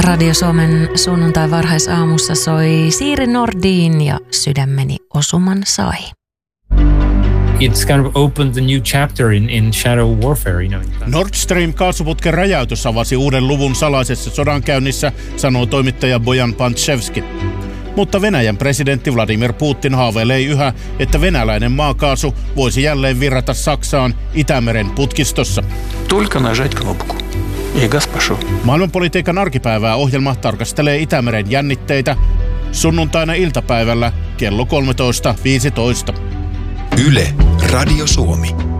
Radio Suomen sunnuntai varhaisaamussa soi Siiri Nordin ja Sydämeni osuman sai. It's kind of opened the new chapter in shadow warfare, you know. Nord Stream -kaasuputken räjäytys avasi uuden luvun salaisessa sodankäynnissä, sanoo toimittaja Bojan Pantševski. Mutta Venäjän presidentti Vladimir Putin haaveilee yhä, että venäläinen maakaasu voisi jälleen virrata Saksaan Itämeren putkistossa. Только нажать кнопку. И газ пошел. Maailmanpolitiikan arkipäivää ohjelma tarkastelee Itämeren jännitteitä sunnuntaina iltapäivällä kello 13.15. Yle, Radio Suomi.